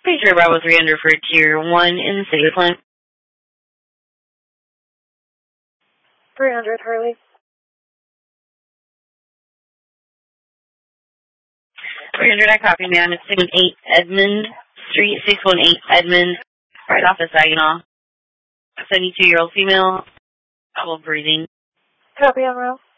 Patriot Bravo 300 for Tier 1 in the city of Flint. 300, Harley. 300, I copy, ma'am. It's 618 Edmond Street, 618 Edmond, right off of Saginaw. 72-year-old female, double breathing. Copy on route.